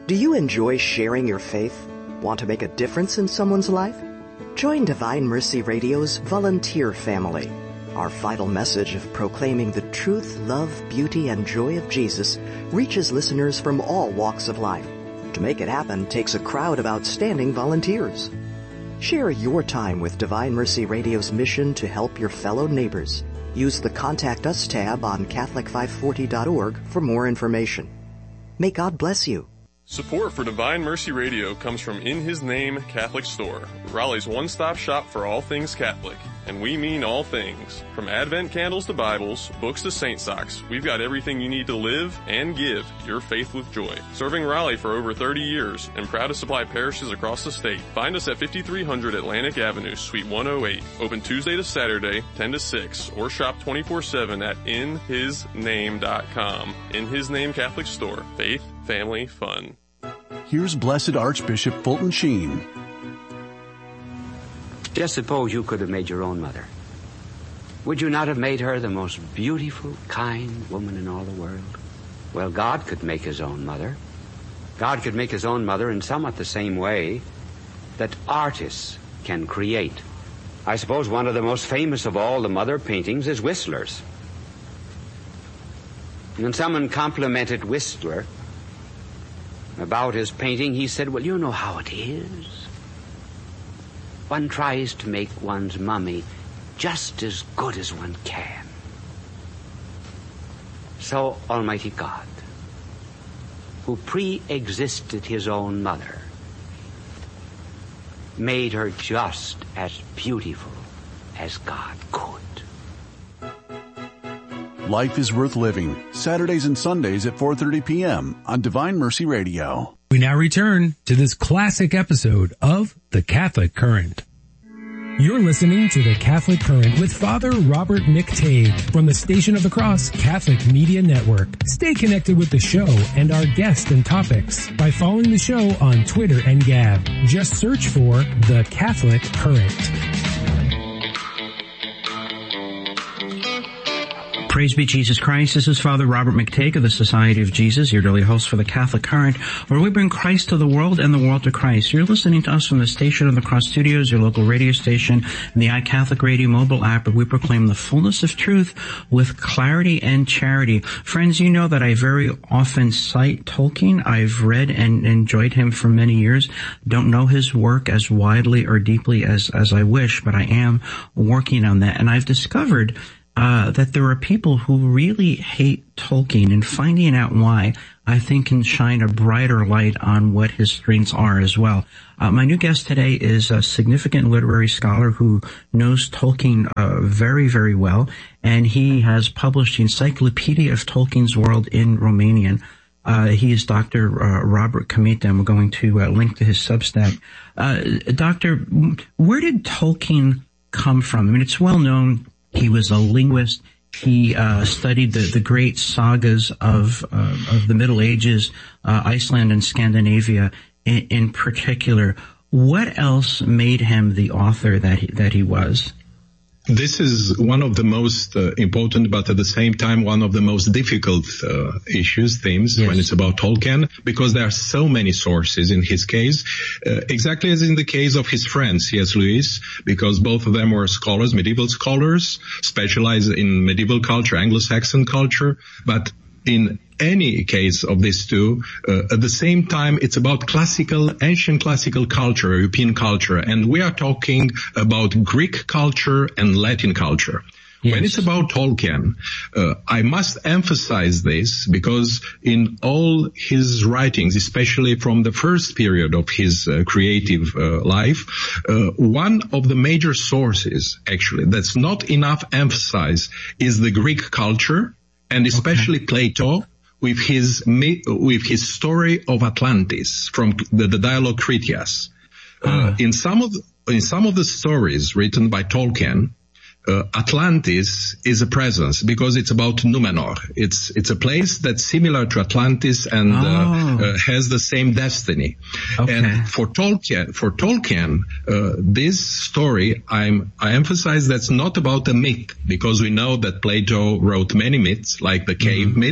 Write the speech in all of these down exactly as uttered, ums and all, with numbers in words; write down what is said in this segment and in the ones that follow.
Do you enjoy sharing your faith? Want to make a difference in someone's life? Join Divine Mercy Radio's volunteer family. Our vital message of proclaiming the truth, love, beauty, and joy of Jesus reaches listeners from all walks of life. To make it happen takes a crowd of outstanding volunteers. Share your time with Divine Mercy Radio's mission to help your fellow neighbors. Use the Contact Us tab on Catholic five forty dot org for more information. May God bless you. Support for Divine Mercy Radio comes from In His Name Catholic Store, Raleigh's one-stop shop for all things Catholic. And we mean all things. From Advent candles to Bibles, books to saint socks, we've got everything you need to live and give your faith with joy. Serving Raleigh for over thirty years and proud to supply parishes across the state. Find us at fifty-three hundred Atlantic Avenue, Suite one oh eight. Open Tuesday to Saturday, ten to six, or shop twenty-four seven at in his name dot com. In His Name Catholic Store. Faith, family, fun. Here's Blessed Archbishop Fulton Sheen. Just suppose you could have made your own mother. Would you not have made her the most beautiful, kind woman in all the world? Well, God could make his own mother. God could make his own mother in somewhat the same way that artists can create. I suppose one of the most famous of all the mother paintings is Whistler's. And when someone complimented Whistler about his painting, he said, well, you know how it is. One tries to make one's mummy just as good as one can. So Almighty God, who pre-existed his own mother, made her just as beautiful as God could. Life is Worth Living, Saturdays and Sundays at four thirty p.m. on Divine Mercy Radio. We now return to this classic episode of The Catholic Current. You're listening to The Catholic Current with Father Robert McTague from the Station of the Cross Catholic Media Network. Stay connected with the show and our guests and topics by following the show on Twitter and Gab. Just search for The Catholic Current. Praise be Jesus Christ. This is Father Robert McTague of the Society of Jesus, your daily host for the Catholic Current, where we bring Christ to the world and the world to Christ. You're listening to us from the Station of the Cross Studios, your local radio station, and the iCatholic Radio mobile app, where we proclaim the fullness of truth with clarity and charity. Friends, you know that I very often cite Tolkien. I've read and enjoyed him for many years. Don't know his work as widely or deeply as, as I wish, but I am working on that. And I've discovered Uh, that there are people who really hate Tolkien, and finding out why, I think, can shine a brighter light on what his strengths are as well. Uh, my new guest today is a significant literary scholar who knows Tolkien uh, very, very well, and he has published the Encyclopedia of Tolkien's World in Romanian. Uh, he is Doctor Uh, Robert Comita, and we're going to uh, link to his Substack. Uh, Doctor, where did Tolkien come from? I mean, it's well known he was a linguist. He uh, studied the, the great sagas of uh, of the Middle Ages, uh, Iceland and Scandinavia in, in particular. What else made him the author that he, that he was? This is one of the most uh, important, but at the same time, one of the most difficult uh, issues, themes, yes, when it's about Tolkien, because there are so many sources in his case, uh, exactly as in the case of his friend, C S Lewis, because both of them were scholars, medieval scholars, specialized in medieval culture, Anglo-Saxon culture, but in any case of these two, uh, at the same time, it's about classical, ancient classical culture, European culture, and we are talking about Greek culture and Latin culture. Yes. When it's about Tolkien, uh, I must emphasize this because in all his writings, especially from the first period of his uh, creative uh, life, uh, one of the major sources, actually, that's not enough emphasized is the Greek culture, and especially okay. Plato, with his with his story of Atlantis from the, the dialogue Critias. Uh, uh. In some of in some of the stories written by Tolkien, uh, Atlantis is a presence because it's about Numenor. It's it's a place that's similar to Atlantis and oh. uh, uh, has the same destiny. Okay. And for Tolkien, for Tolkien, uh, this story, I'm I emphasize that's not about a myth because we know that Plato wrote many myths, like the cave mm-hmm. myth.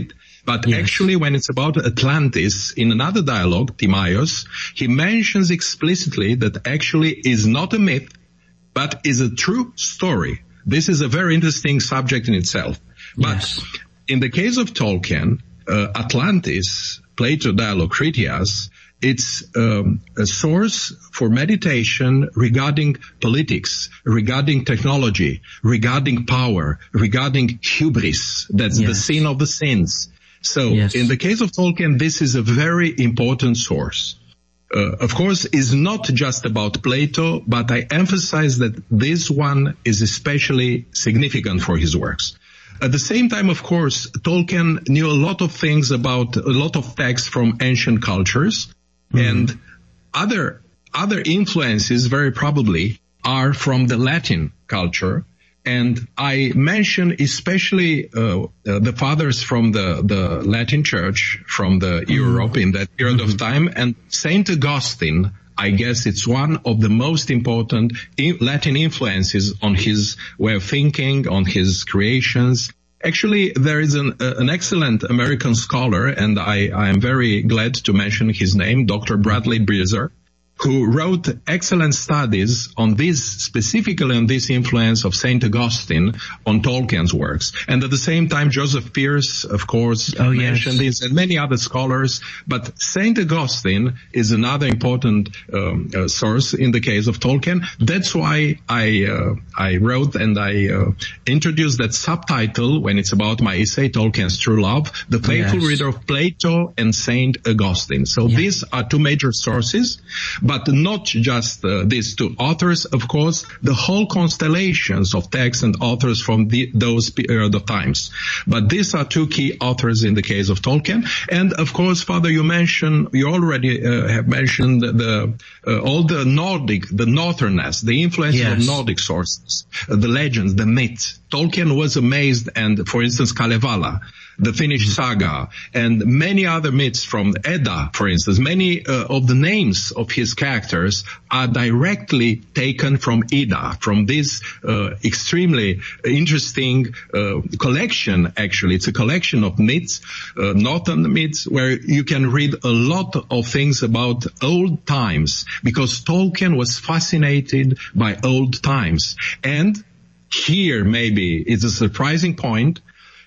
But yes. actually, when it's about Atlantis, in another dialogue, Timaeus, he mentions explicitly that actually is not a myth, but is a true story. This is a very interesting subject in itself. But yes. in the case of Tolkien, uh, Atlantis, Plato Dialogue Critias, it's um, a source for meditation regarding politics, regarding technology, regarding power, regarding hubris. That's yes. the sin of the sins. So yes. in the case of Tolkien, this is a very important source. Uh, of course, is not just about Plato, but I emphasize that this one is especially significant for his works. At the same time, of course, Tolkien knew a lot of things about a lot of texts from ancient cultures. Mm-hmm. And other, other influences very probably are from the Latin culture. And I mention especially, uh, uh the fathers from the, the Latin church, from the mm-hmm. Europe in that period mm-hmm. of time. And Saint Augustine, I guess it's one of the most important in Latin influences on his way of thinking, on his creations. Actually, there is an, uh, an excellent American scholar, and I, I am very glad to mention his name, Doctor Bradley Breezer, who wrote excellent studies on this, specifically on this influence of Saint Augustine on Tolkien's works. And at the same time, Joseph Pearce, of course, oh, mentioned yes. this, and many other scholars. But Saint Augustine is another important um, uh, source in the case of Tolkien. That's why I uh, I wrote and I uh, introduced that subtitle when it's about my essay, Tolkien's True Love, The Faithful yes. Reader of Plato and Saint Augustine. So yeah. these are two major sources. But not just uh, these two authors, of course, the whole constellations of texts and authors from the, those period of times. But these are two key authors in the case of Tolkien. And of course, Father, you mentioned, you already uh, have mentioned the uh, all the Nordic, the Northerness, the influence yes. of Nordic sources, uh, the legends, the myths. Tolkien was amazed, and for instance, Kalevala, the Finnish saga, and many other myths from Edda, for instance. Many uh, of the names of his characters are directly taken from Edda, from this uh, extremely interesting uh, collection, actually. It's a collection of myths, uh, northern myths, where you can read a lot of things about old times, because Tolkien was fascinated by old times. And here maybe is a surprising point,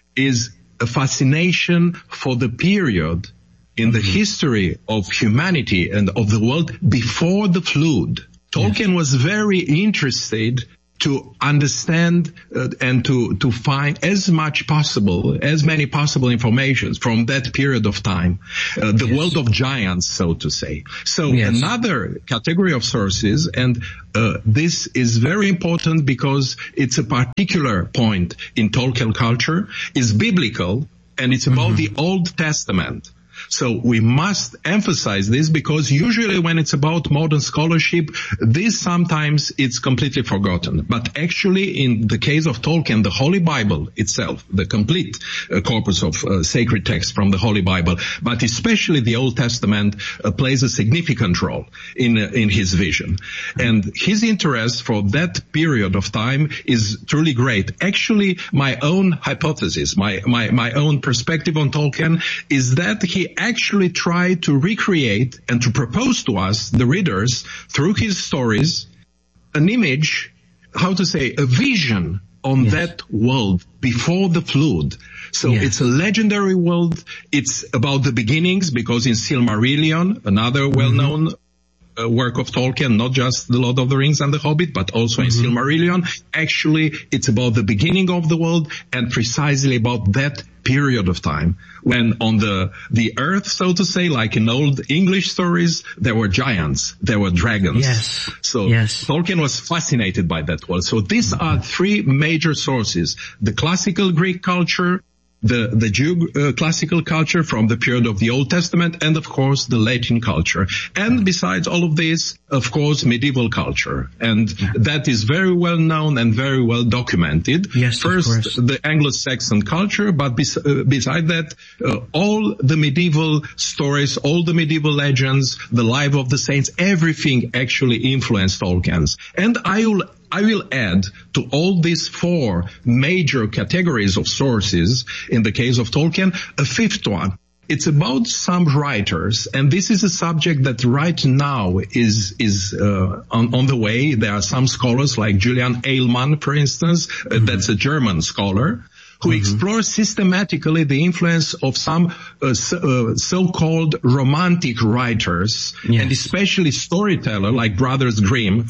is a fascination for the period in the history of humanity and of the world before the flood. Tolkien yes. was very interested to understand uh, and to, to find as much possible, as many possible informations from that period of time, uh, the yes. world of giants, so to say. So yes. another category of sources, and uh, this is very important because it's a particular point in Tolkien culture, is biblical, and it's about mm-hmm. the Old Testament. So we must emphasize this, because usually when it's about modern scholarship, this sometimes it's completely forgotten. But actually in the case of Tolkien, the Holy Bible itself, the complete uh, corpus of uh, sacred texts from the Holy Bible, but especially the Old Testament uh, plays a significant role in uh, in his vision. And his interest for that period of time is truly great. Actually, my own hypothesis, my, my, my own perspective on Tolkien is that he actually tried to recreate and to propose to us, the readers, through his stories, an image, how to say, a vision on yes. that world before the flood. So yes. it's a legendary world. It's about the beginnings, because in Silmarillion, another well-known mm-hmm. uh, work of Tolkien, not just The Lord of the Rings and The Hobbit, but also mm-hmm. in Silmarillion, actually it's about the beginning of the world, and precisely about that period of time when on the the earth, so to say, like in old English stories, there were giants, there were dragons. Yes. So yes. Tolkien was fascinated by that world. So these are three major sources: the classical Greek culture, the the Jew uh, classical culture from the period of the Old Testament, and of course the Latin culture. And besides all of this, of course, medieval culture, and yeah. that is very well known and very well documented. Yes, First, of course. the Anglo-Saxon culture, but bes- uh, beside that, uh, all the medieval stories, all the medieval legends, the life of the saints, everything actually influenced Tolkien's. And I will I will add to all these four major categories of sources, in the case of Tolkien, a fifth one. It's about some writers, and this is a subject that right now is is uh, on, on the way. There are some scholars like Julian Eilmann, for instance, uh, mm-hmm. that's a German scholar, who mm-hmm. explores systematically the influence of some uh, so, uh, so-called romantic writers, yes. and especially storyteller like Brothers Grimm,